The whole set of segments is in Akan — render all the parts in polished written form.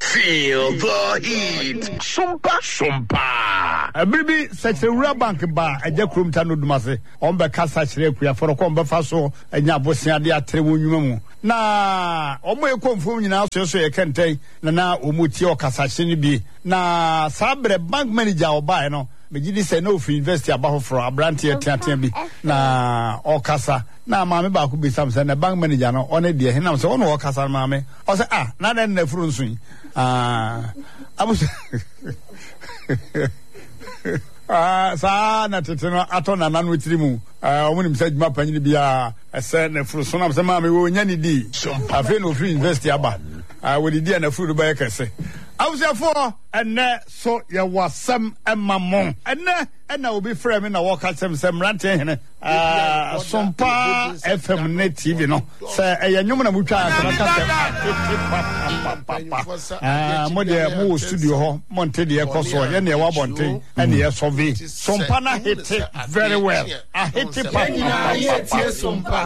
Feel the heat. Sumpa. Abribi such a real bank bar, a jacrum tano dumase, on the Casa Shrekia for a comba faso, and Yabosia de Atremumu. Na, Omo confirm now, so you can take Nana Umutio Casashini be. Na, Sabre bank manager or buy no. Begini say no for investor about for a brand here Tiatimbi na or casa na mammy back could be something a bank manager no on a dear him so on work casa mammy or say not in the front swing I was sa na teteno atona nan wetirimu omunim said ma panyi bia ese na furu so na se ma me wo nya ni di afi no free investor aba we di na furu ba yakese awusefo enne so ye wasam emamon enne na obi frame na work asem sem rante hene sompa fm net tv no se eyanwum na mutwa akaka mo de mo studio ho monte de ekoso ye na e wa bonte ene ye sove sompa na hit very well I hit it sompa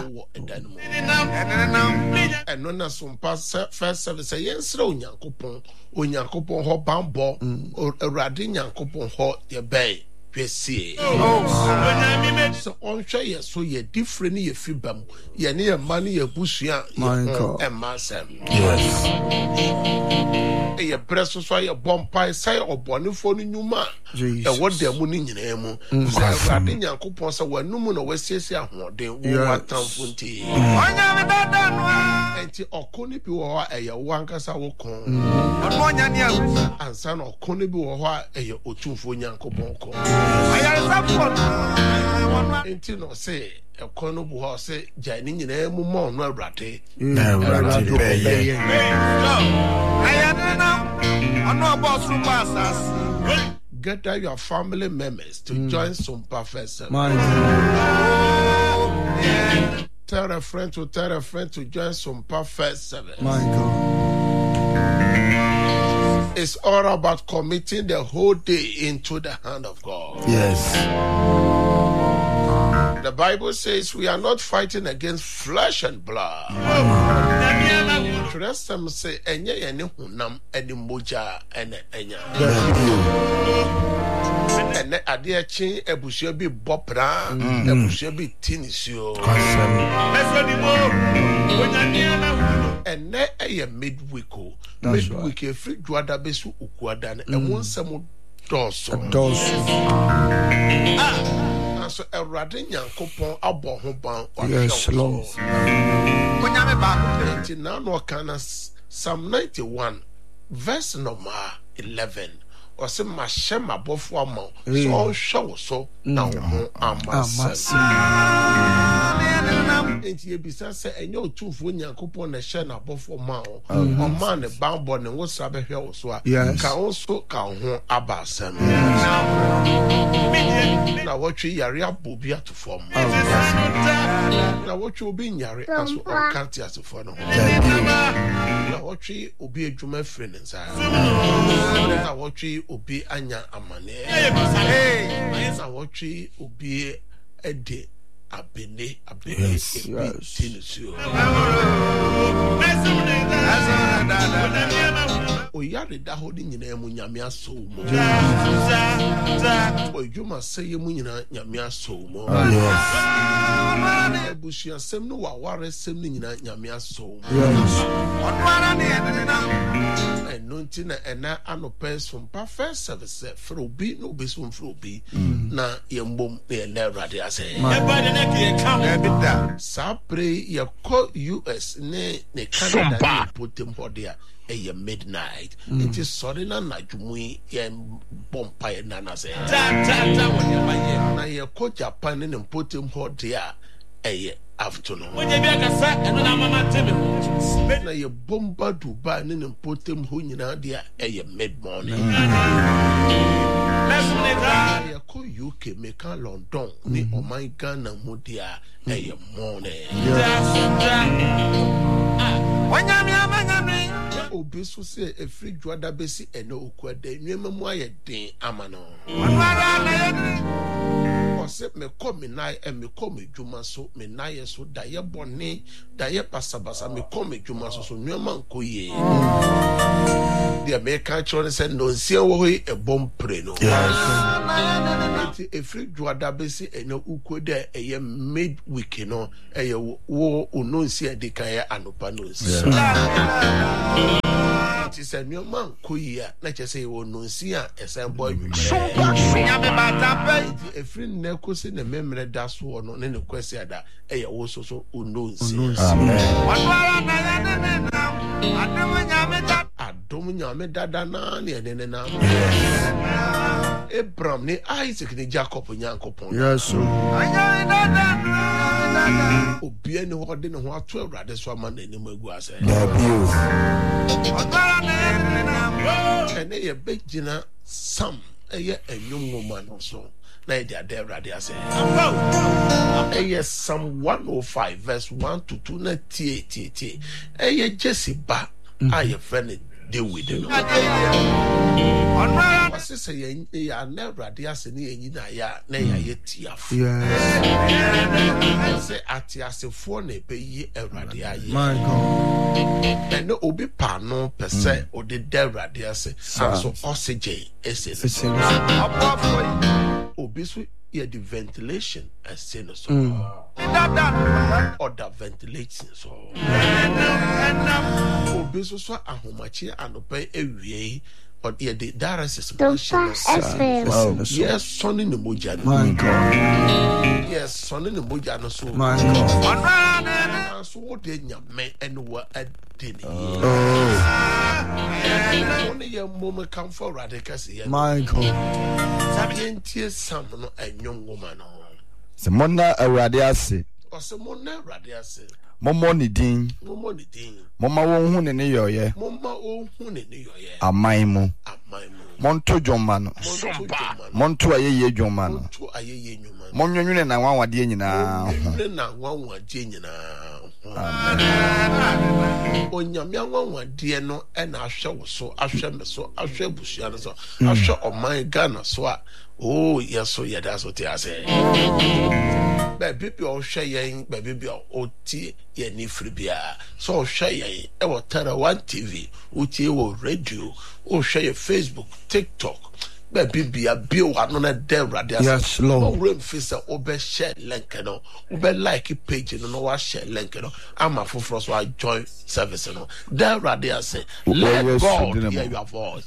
eno na sompa first service yensra onyankopon ho bambo awurade nyankopon ho ye bay pese so on hwe ye so ye different ye fibam ye ne ye man ye busua e masem yes ye preso so ye bompai sai obonefo no nyuma e wodam ni nyina mu so awurade nyankopon so wanum no wasiesie ahoden wo watamfo nti onya me dada no enti okoni bi wo ha eye wankasa wo kon ono nya ne ansa no okoni bi wo ha eye otumfo nyankopon kon enti no say ekono bu ho say jani nyina mu mo no awurade gather your family members to join Sumpa Festival. Tell a friend to join Sumpa Festival. It's all about committing the whole day into the hand of God. Yes. The Bible says we are not fighting against flesh and blood. Trust them say enye ene hunam ene moja ene enya. Ene ade achi ebusua bi bopra ebusua bi tinisio. Ene eye midweek efri dwada besu ukuada na ewonsem doso. So Erade Nyankopon abo ho ban yes Lord onyame ba ko now no kana Psalm 91 verse number 11 or say mashema bofo ama so show so na ho amasa enti ye bisa se enye otufo Nyankopon na hye na bofo ma o ma ne bambo ne wo sa behwe wo so a ka wo so ka ho abasam na watchi yare abobi atofo mo na watchi obi nyare aso okanti atofo no na watchi obi adwuma friends na watchi obi anya amane na watchi obi ede abene tinisio oyare da hodi nyina mu nyame aso mo oyuma sey mu nyina nyame aso mo ebusia sem no waware sem no nyina nyame aso mo onwara ne enunti na ena anope Sumpa first service for obi no be so for obi na yembom na Awurade ase Sapre ye call US ne Canada potem hodia a midnight. It is sorry na najumui ye bompa nana say. Na ye call Japan ne potem hodia a afternoon. Na ye bomba Dubai ne potem ho nyina dia a mid morning. Ye call UK make London ni o my Ghana modia a morning. Obi so say efri dwada besi ene okwada nwema mu aye den amano ose me kom na me kom dwuma so me na ye so da ye bone da ye pasabasa me kom dwuma so nwema nkoye the ya meka chone se no nsia wo ho e bompre no efri juada besi enya uko de eye mid week no eye wo no nsia de kan ya anopa no nsia ti se mi man ko yia na che se wo no nsia esen boy nya me bata efri ne ko se ne memre da so no ne kwesi ada eye wo so no nsia amen adom nyame dada na ne ne na Abraham ne Isaac ne Jacob nyankopon yes obia ne ho de ne ho ato awrade so ama na nim agu ase ene ye begina sam eye enwumoma no so na ye de awrade ase eye Psalm 105 verse 1 to 2 na tie eye Jesse ba aye friend David no wase say ya na awrade ase ne yin na ya na ya yetiafo say atiasefo na be yi awrade aye my God and obi pa no pese o de awrade ase so oxygen ese obi so yeah the ventilation as seen so or the ventilation so obi so ahomachi anope ewie or yeah the dialysis machine yes son in the moja my God yes son in the moja no so my God so what dey nyame and what adini only your moment come for radicals my God sabientie sam no enyon woman no se monna awrade ase o se monna awrade ase mommo ni din momma won hu ne yoye aman mu monto dwoma no monto ayeye dwoma no monnwunwune na wanwade nyina onyame anwanwade no na ahwe wo so ahwe me so ahwe busua no so ahwe oman Ghana so a oh yeso yeda so te ase baby bi o hwe yen baby bi o tie ye ni fribia so o hwe yen e wo Tara One TV o tie wo radio o hwe ye Facebook TikTok baby bi bio ano na awrade ase yes Lord o rem fisa o be share link no o be like page no wa share link no ama foforo so I join service no awrade ase let God hear your voice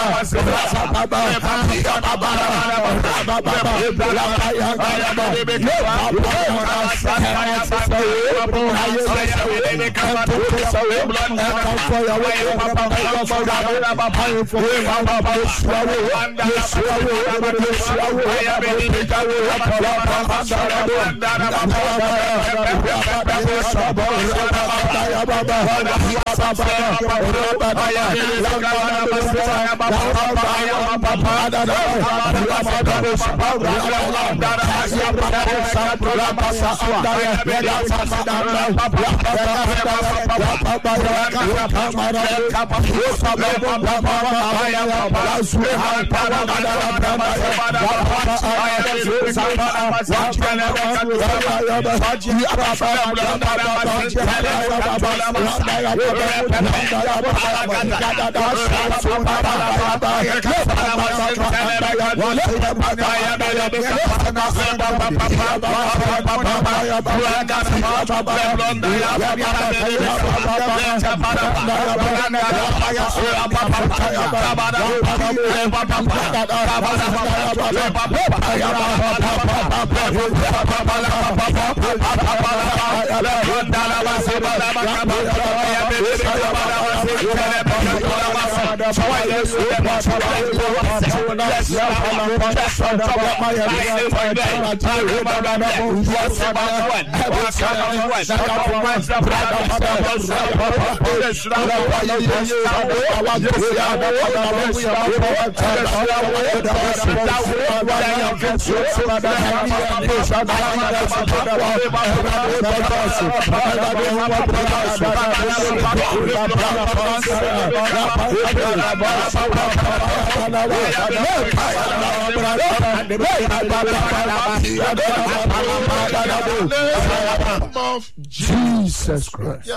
Jesus Christ.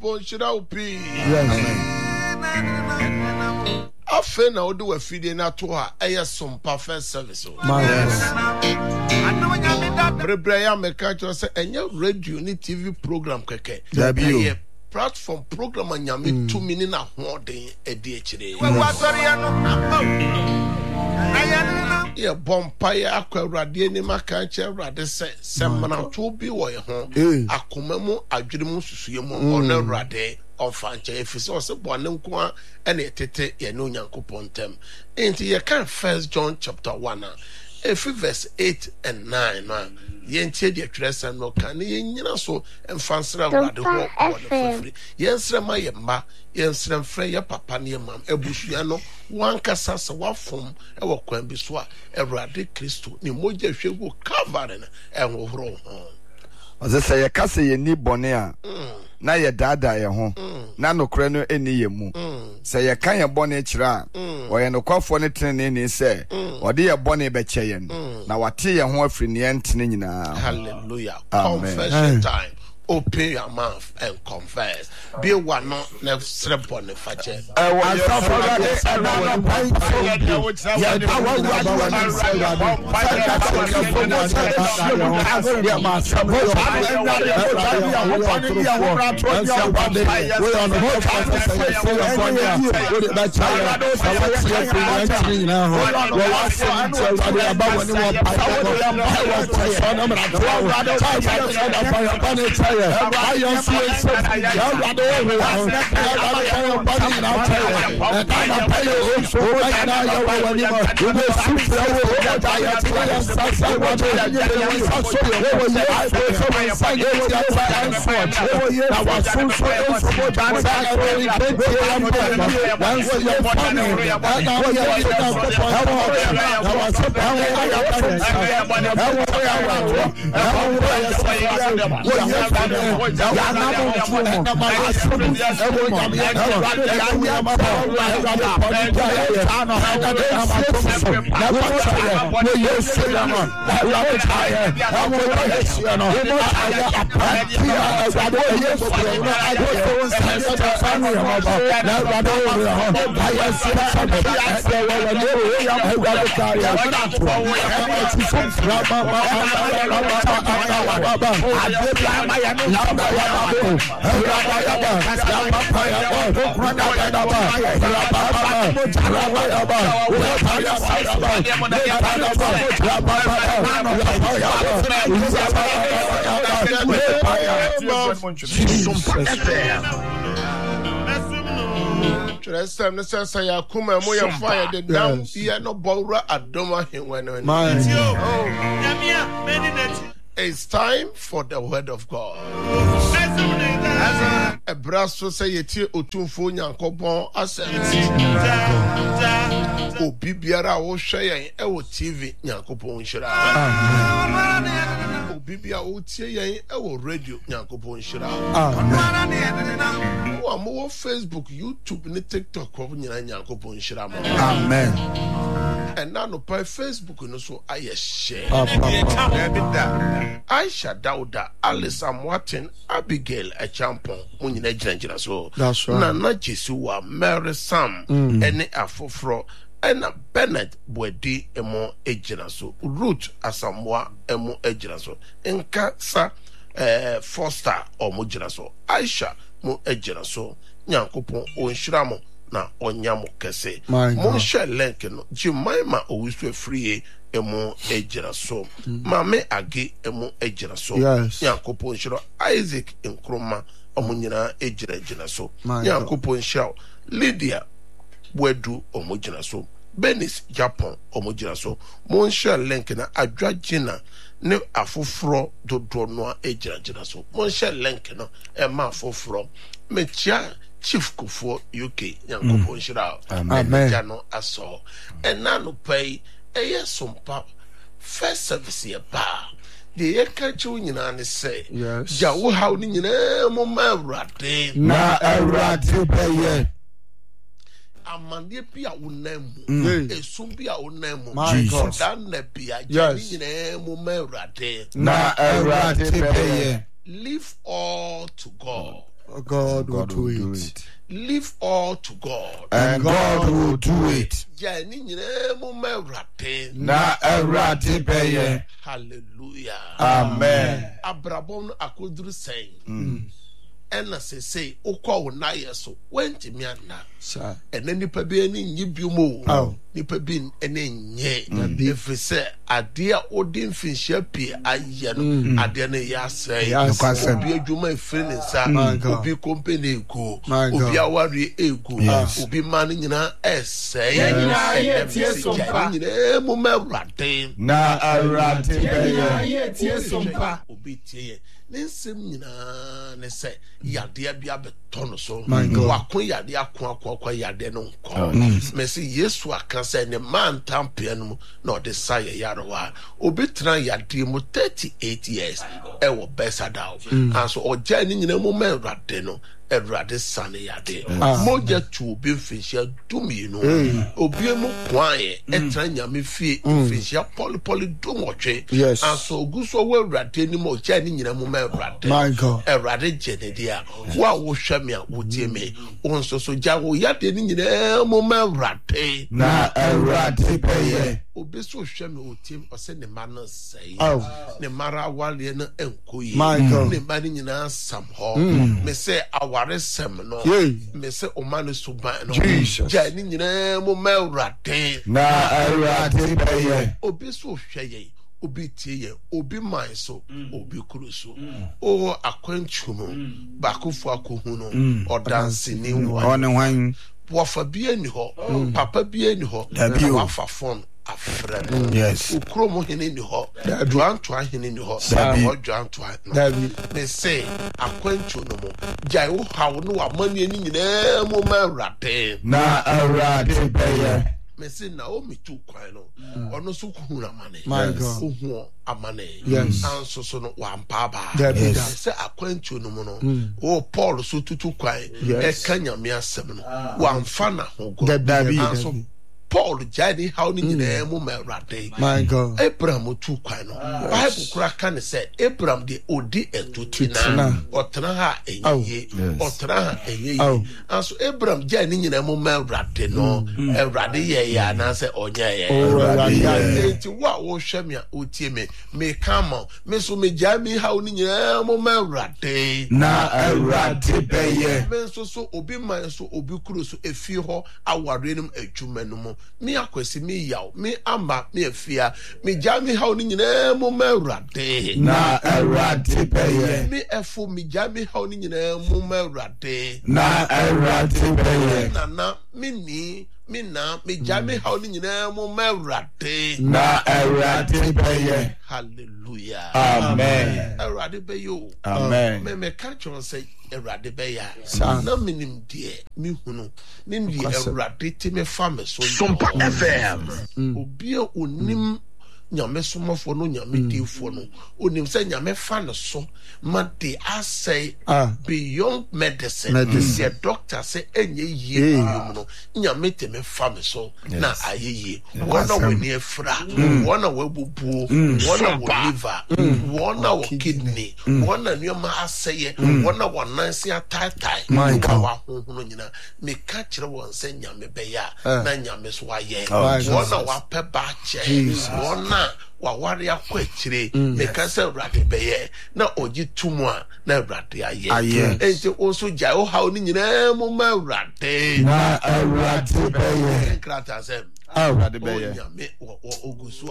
Afe na odo wa fide na to a eye some perfect service. Brebra ya meka cho se enye radio ni TV program keke. Eye platform program anyame 2 minutes na hoden e di ekire. Ye bompa ya akwawrade ni maka che awrade se mana to bi wo ye ho akomam adwere mu susuye mu ono awrade onfanche efise o se bone nko a na etete ye no nyankopon tem enti ye kan 1 John chapter 1 efi verse 8 and 9 na ye ntie de atweresa no kan ye nyina so emfansra awrade ho free ye nsra ma ye mma ye nsra mfre ye papa ne mam ebusua no wankasa se wafom e wo kwan bi so a awrade Kristo ni moja hwegu Calvary na enwohoro ho ose ye kase ye ni bone a na ye dada ye ho na nokre no eni ye mu se ye kan ye bone kira o ye nokwafo ne tene ni se o de ye bone be cheyen na wate ye ho afri ne ntene nyina. Hallelujah. Confession time. Open your mouth and confess. Be one not never sleep on the fire. Last time, the sense I come and we are fired the down here, no bora at Doma when it's time for the word of God. A brass society or two phone and copon assets. O Bibiara will share our TV, Yankopon Shira. O Bibia will tear our radio, Yankopon Shira. More Facebook, YouTube, and TikTok, Yankopon Shira. Amen. And now no by Facebook and also I share. Aisha Dauda, Alice Amwatin, Abigail a champion, Munina Jangina so. That's right. Nana Jesua, Mary Sam, any Afofro, and Bennett Bwedi emo ejina so. Ruth Asamwa emo ejina so. Nkasa Foster or Mujina so. Aisha mo ejina so. Nyankopon o nshiramo na onyamo kese. Mo share link no. Jimaima owisu free emo ejina so. Mame age emo ejina so. Nyankopon nshiro Isaac Nkrumah omunyina ejina so. Nyankopon nshiro Lydia Bwedu omujina so. Benis Japan omujina so. Mo share link na adwagina ne afoforo dodo no ejina so. Mo share link no e ma afoforo mechia Chief Kufo UK Yankopon Shira Amen Jano aso enano pay sompa first service ye ba de ye kachu nyina ne say ja wo haw ni nyina mo ma awrade na awrade pay amande bia wonamu esum bia wonamu Jesus dan na bia ja ni nyina mo ma awrade na awrade pay leave all to God. God will do it. Leave all to God, and God will do it. Hallelujah. Amen. Abrabon akodru saying. And as I say, Oko na yeso went me na. And then nipa be any nyibiumo. Nipa bin any nye. If we say adia odin finshia pi ayano adia ne ya say obi adwuma efrene sa obi company ego obi awari ego obi man nyina essay nyina tie sompa nyina mo mawrade na awrade be tie sompa obi tie nensem nyina ne say yade bia beton so wakon yade akwa yade no nko me say Yesu aka say ne man tampia no na de say yarowa obi tran yade mo 38 years e wo besada and so oja ni nyina mo mawrade no Erade sane yade moja tu obi mfishia dumi no obi mu kwae etra nyame fie mfishia poli dumotwe aso oguso we erade ni mo ja ni nyina mu ma erade erade jenedia wa wo hwame a wotie me onso so ja wo yade ni nyina mu ma erade na erade peye obi so hwame otie ose ne ma no sei ne mara wale no enkoyi ne ma ni nyina sam ho me say aware sem no me say o man suban no ja ni nyina mo mawrade na awrade peye obi so hweye obi tie obi man so obi kuru so o akwantumu bakofo akohu no o dance ni wan wafa bia ni ho papa bia ni ho wafa phone afra yes ukromo hene ni ho duanto ahene ni ho o duanto no me say akwantu no mo jai wo hawo no amani ni nyina mo mawrade na awrade peye me say na o mi tu kwan no ono so kuhu na mane my God ohu amane anso so no wa mpaba say akwantu no mo no o Paul so tutu kwan e kanya me asem no wa mfa na ho go anso Paul Jani how ni nyina mu mawrade. My God. Abraham tu kwan no. Bible kura kan say Abraham de odi etutina. Otena ha enye. Otena ha enye. And so Abraham Jani nyina mu mawrade no. Awrade ye ya na say onye ye. Enti wa wo hwe me otie me kama me so me Jami how ni nyina mu mawrade. Na awrade beye. Me so obi man so obi kuro so efi ho aware num adwuma no mo. Me akwesi me yaw me amba me afia me Jami how ni nyina mu mawrade. Na awrade beye. Me efo me Jami how ni nyina mu mawrade. Na awrade beye. Na me Jami how ni nyina mu mawrade. Na awrade beye. Hallelujah. Amen. Awrade beye. Amen. Me catch on say Awrade beye. Sa. Na minim die me hunu. Nim die Awrade ti me fa me so. Sumpa FM. Obi a onim nyame somafo no nyame difo no onim say nyame fa no so ma de asay beyond medicine. The doctor say enye yie no nyame te me fa me so na ayeye wona we ne afra wona we bubu wona we liver wona we kidney wona nyama asay wona wonanse atatai wa hono nyina me ka kire won say nyame beya na nyame so aye wona wa pe ba che wona wawari akwetire me ka say Awrade beye na oji tumu a na Awrade aye enti oso jai o ha oni nyina mu ma Awrade na Awrade beye krata sem Awrade beye nyame ogusu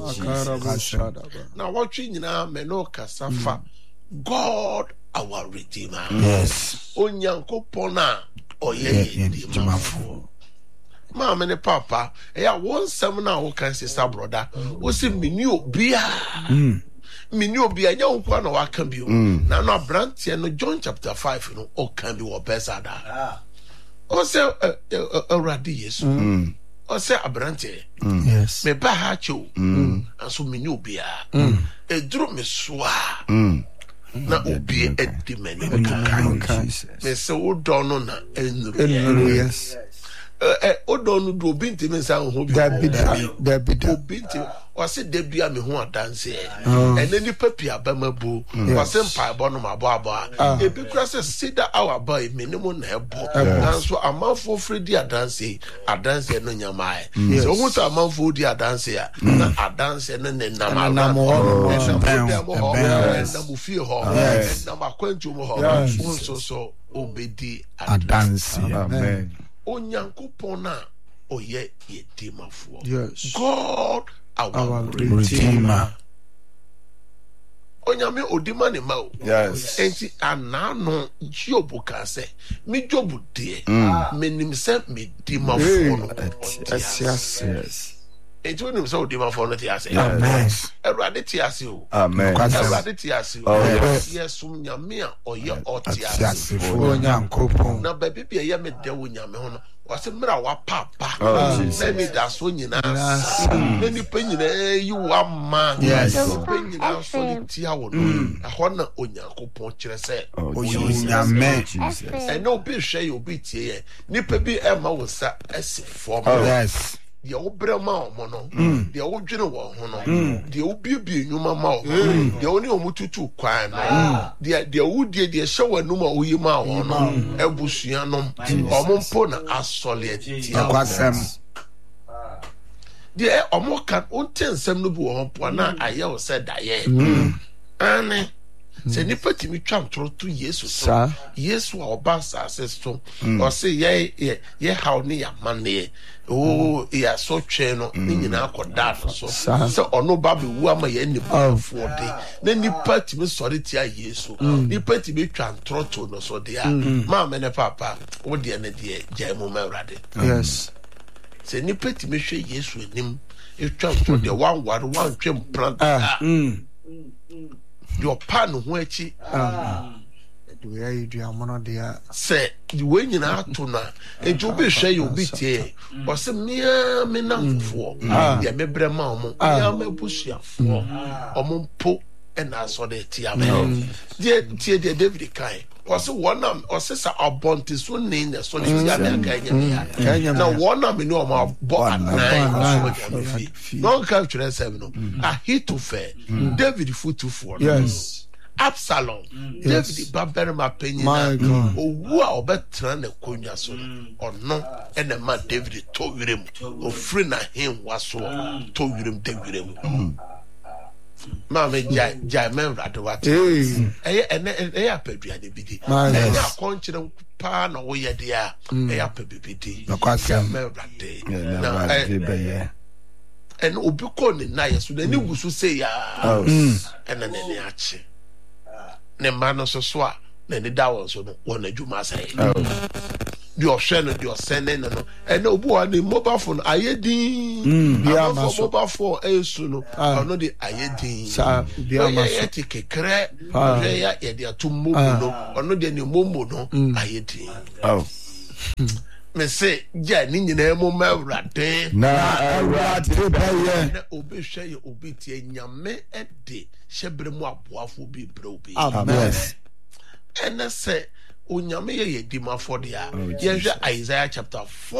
awo na watwi nyina me no kasafa God our Redeemer. Yes. Onyankopon a oye Redeemer. Mama ne papa, one seminar who can say brother, o se mini obia. Mini obia nya nkwa na waka bi o. Na no brantie no John chapter 5 no o kan bi wo besada. O se Awrade Yesu. O se abrantie. Yes. Me ba ha cho. Anso mini obia. Eduru me soa. Na obi edi mani me se wo do no na enuru. Yes. Odonu do obi ntimi nsa ho bi David obi ntimi o se debia me ho adanse ene ni papia bamabu o se mpa bo no mabo ebi kura se sida our boy minimum na ebo nanso amanfo fredi adanse no nyamae so hu sa amanfo di adanse a na adanse no ne nam ho na mu fie ho na makwantu mo ho so obedi adanse. Amen. Onyankopon na oye yedimafo. Yes. God our Redeemer. Onyame odima ne ma o. Yes. Enti anano Job ka se me Job de menim se me dimafo no. Yes. Enti onim se odimafo no te ase. Amen. Awrade te ase o. Amen. Awrade te ase o. Yes nyame a oye ote ase. Onyankopon. Na baby bia ye me de wo nyame ho no. Wase mra wa papa na mi da so nyina na ni pa nyina yi wa ma pa nyina so ni tia wo no ho na Onyankopon kire se Onyame and no be hwe ye obi tie ye ni pa bi e ma wo sa asifo yes de wo brema omo no de wo dwene wo ho no de wo biebie nyuma ma wo de wo ni omututu kwan no de wo de hye wanum a wo yi ma wo no ebusua no omo mpo na asole ti akwasem de omo kan ontensem no bi wo ho po na aye wo se daye ane se ni patimi twam troto Yesu so Yesu a oba sase so o se ye how ne ya mane o ya so twe no ni nyina akoda so se ono ba be wu ama ye ni bafo de na ni patimi sori tia Yesu ni patimi twam troto no so de a ma me ne papa wo de ne de jai mu Awrade yes se ni patimi hwe Yesu enim e twam troto de wan ware wan twem plan your pan ho achi we are you amono dia say the way nyina to na ejo be hwe ye obi tie o se mia me namfo ya me brema omo ya me busuafo omo mpo na so de tie ame die David kai Ɔsɛ wɔnam ɔsɛ sɛ abɔnte so ne na so ne ya na kanya na wɔnam ne ɔma bɔ anan so fi no ka twere sɛ no Ahithophel David futufoɔ Yes. Absalom David babarima panyina owu a ɔbɛtena na konwa so ɔno ɛna ma David to wirem ofiri na henwa so to wirem de wirem Mama jai men radwat ɛyɛ apaduane bi di ɛyɛ akɔnkyerɛ paa na woyɛ de a ɛyɛ apabibidi men rade na ɛna obi kɔ ne na yɛ so na ne gusu se ya ɛna ne akye ne ma no so a na ne da won so no won adwuma sɛ di ɔhwɛ no di ɔsɛne no ɛna obi wa ne mobile phone ayedin bia ma so mobile phone ɛsu no ɔno de ayedin sa bia ma so yɛ kekere ɔhwɛ ya yɛ de ato momo no ɔno de ne momo no ayedin me say ja ni nyina mo ma awurade na awurade bɛyɛ na obi hwɛ yɛ obi tie nyame ɛde hyɛbere mu aboafo bi brɛ obi amen ɛna sɛ onyame yɛ yɛdimafo de a yɛhwɛ Isaiah chapter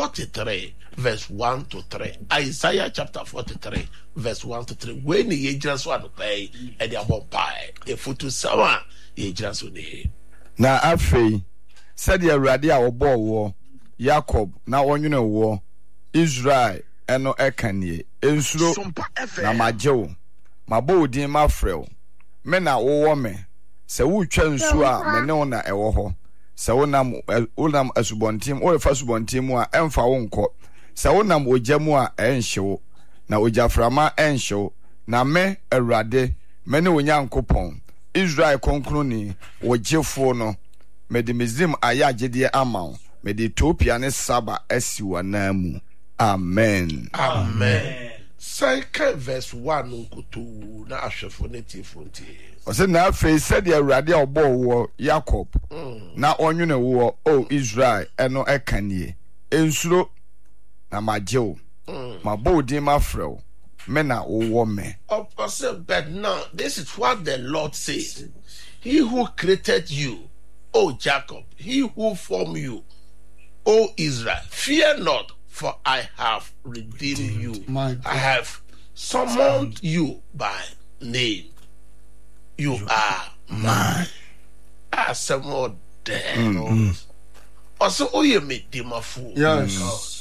43 verse 1 to 3 Isaiah chapter 43 verse 1 to 3 when ne yɛgyina so anɔpɛ ɛde abɔ mpae ɛfoto sama yɛgyina so ne na afei sɛdeɛ awurade a ɔbɔɔ wɔ Jacob na ɔnwene wɔ Israel ɛno ɛkanie ensuro na magyew mabɔ wo din mafrɛw me na wowɔ me sɛ wotwa nsu a me ne wo na ɛwɔ hɔ sɛ wonam asubɔntim worefa asubɔntim mu a ɛmfa wo nkɔ sɛ wonam ogya mu a ɛnhyew na ogyaframa ɛnhyew na me awurade me ne wo Nyankopɔn Israel kronkronni wo gyefo no mede Misraim ayɛ agyedeɛ ama wo mede Ethiopia ne Saba asi w'anan mu amen amen second verse 1 nkoto na ahwefo ne tifo ntie ɔsɛ na afei sɛdeɛ awurade a ɔbɔɔ wɔ Jacob na ɔnwene wɔ o Israel ɛno ɛkanie ensuro na magyew mabɔ wo din mafrɛw me na wowɔ me but now this is what the Lord says. He who created you, O Jacob, he who formed you, O Israel, fear not, for I have redeemed you. I have summoned you by name. You are mine. Some more dead. Also, oh, you made them a fool. Yes.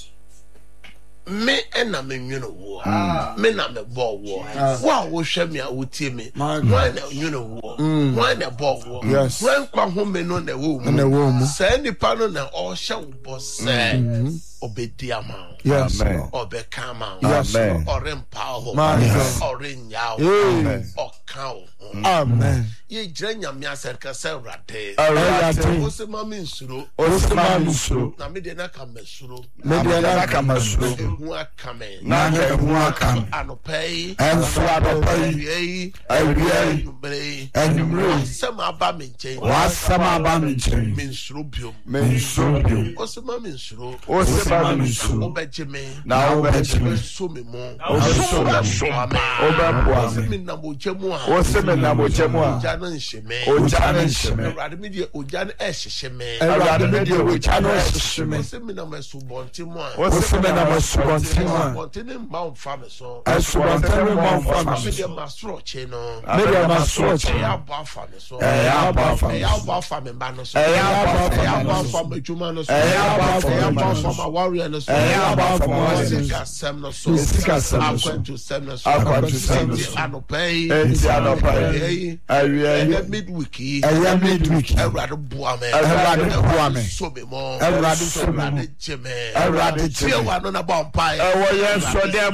Me and I mean, you know, me na me ball war. Wow, will show me a would tear me. Why now, you know, why the ball war? Yes. When come home on the womb, send the panel and all shall boss say, obey the amount. Yes, or be calm out. Yes, or empower, or in yaw, or cow. Amen. Ye drenya me aserka se rade. Awurade. Mama insuro. Osema insuro. Na me de na ka mesuro. Me de na ka mesuro. Ehu akame. Na ehu akame. Anopai. Enso adopai. Awie. Enumre. Sama aba me nchen. Wasama aba me nchen. Me insuro biom. Me insuro biom. Osema me insuro. Osema me insuro. Obeje me. Na obeje me. So me mo. Obeso me. Obeboa me. Me na mo jemu a. Oseme na mo jemu a. Ojana nsheme. Ojana nsheme. Awurade me de ojana ehyehyeme. Awurade me de ojana ehyehyeme. Oseme na masubonti mo a. Oseme na masubonti mo a. Bontene mba mfa me so. Asubonti mo mfa me Me so. de masoro che no. Me de masoro che. Ya bo afa me so. Ya bo afa me. Ya bo afa me ba no so. Ya bo afa me. Ya bo afa me juma no so. Ya bo afa me. Ya bo afa me warrior no so. Ya bo afa me warrior. Sika sem no so. Sika sem no so. Akwantu sem no so. Akwantu sem no so. Anopai. Enti anopai. Awie. Midweek. Eya midweek. Awurade boa me. Awurade boa me. So me mo. Awurade so me mo. Awurade jeme. Awurade jeme. Tie wa no na ba mpai. ɛwɔ yɛn so dem